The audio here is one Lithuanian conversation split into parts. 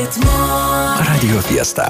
Radio Fiesta.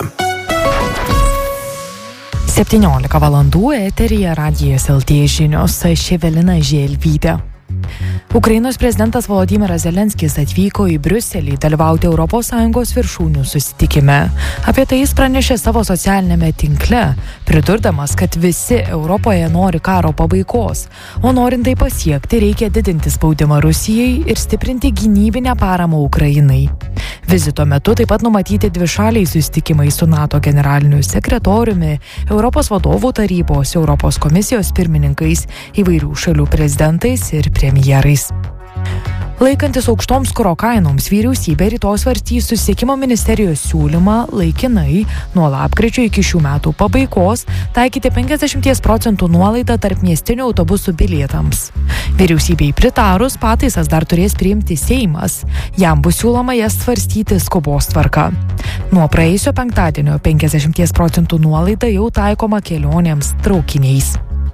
17 valandų eteryje Radijas LT žinios, aš Evelina Želvytė. Ukrainos prezidentas Volodymyras Zelenskis atvyko į Briuselį dalyvauti ES viršūnių susitikime. Apie tai jis pranešė savo socialinėme tinkle, pridurdamas, kad visi Europoje nori karo pabaigos, o norint tai pasiekti, reikia didinti spaudimą Rusijai ir stiprinti gynybinę paramą Ukrainai. Vizito metu taip pat numatyti dvišaliai susitikimai su NATO generaliniu sekretoriumi, Europos vadovų tarybos, Europos komisijos pirmininkais, įvairių šalių prezidentais ir premjerais. Laikantis aukštoms kuro kainoms, vyriausybė rytoj svarstys susisiekimo ministerijos siūlymą laikinai nuo lapkričio iki šių metų pabaigos taikyti 50% nuolaidą tarp miestinių autobusų bilietams. Vyriausybei pritarus, pataisas dar turės priimti Seimas. Jam bus siūloma jas svarstyti skubos tvarka. Nuo praėjusio penktadienio 50% nuolaida jau taikoma kelionėms traukiniais.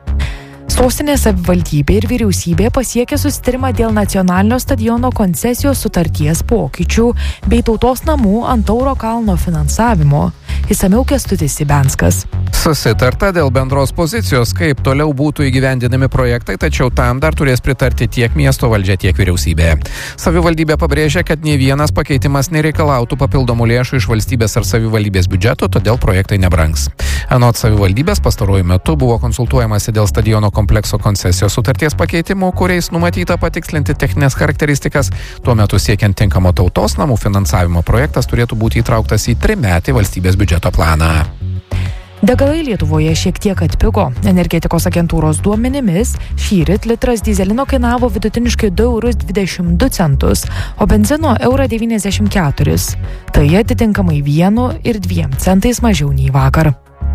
Sostinės savivaldybė ir vyriausybė pasiekė susitarimą dėl nacionalinio stadiono koncesijos sutarties pokyčių bei Tautos namų ant Tauro kalno finansavimo. Išsamiau Kęstutis Ibenskas. Susitarta dėl bendros pozicijos, kaip toliau būtų įgyvendinami projektai, tačiau tam dar turės pritarti tiek miesto valdžia, tiek vyriausybė. Savivaldybė pabrėžia, kad nė vienas pakeitimas nereikalautų papildomų lėšų iš valstybės ar savivaldybės biudžeto, todėl projektai nebrangs. Anot savivaldybės pastaruoju metu buvo konsultuojamasi dėl stadiono komplekso koncesijos sutarties pakeitimų, kuriais numatyta patikslinti techninės charakteristikas. Tuo metu siekiant tinkamo Tautos namų finansavimo projektas turėtų būti įtrauktas į 3-metį valstybės biudžeto planą. Degalai Lietuvoje šiek tiek atpigo. Energetikos agentūros duomenimis šįryt litras dyzelino kainavo vidutiniškai 2,22 €, o benzino 1,94 €. Tai atitinkamai 1 ir 2 centais mažiau nei vakar.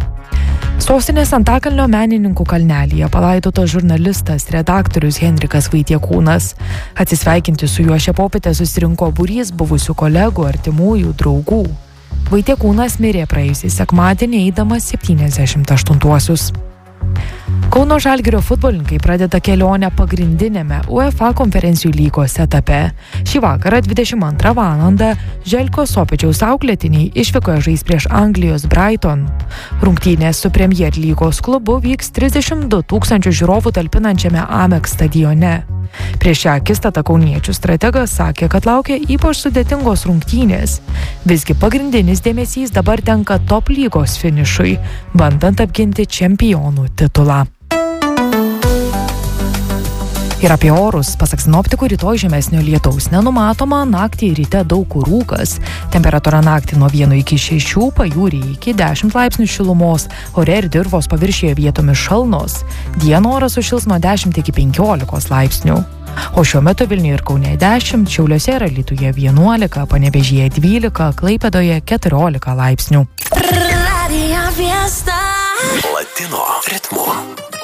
Sostinės Antakalnio menininkų kalnelyje palaidotas žurnalistas, redaktorius Henrikas Vaitiekūnas. Atsisveikinti su juo šią popietę susirinko būrys buvusių kolegų, artimųjų, draugų. Vaitiekūnas mirė praėjusį sekmadienį eidamas 78-uosius. Kauno Žalgirio futbolininkai pradeda kelionę pagrindinėme UEFA konferencijų lygos etape. Šį vakarą 22 valandą Želko Sopečiaus auklėtiniai išvykoje žais prieš Anglijos Brighton. Rungtynės su Premier lygos klubu vyks 32 000 žiūrovų talpinančiame Amex stadione. Prieš šią akistatą kauniečių strategas sakė, kad laukia ypač sudėtingos rungtynės. Visgi pagrindinis dėmesys dabar tenka top lygos finišui, bandant apginti čempionų titulą. Ir apie orus, pasak sinoptikų, rytoj žemesnio lietaus nenumatoma, naktį ir ryte daug kur rūkas. Temperatūra naktį nuo 1 iki 6, pajūryje iki 10 laipsnių šilumos, ore ir dirvos paviršiuje vietomis šalnos. Dieną oras sušils nuo 10 iki 15 laipsnių. O šiuo metu Vilniuje ir Kaune 10, Šiauliuose ir Alytuje 11, Panevėžyje 12, Klaipėdoje 14 laipsnių. Latino ritmu.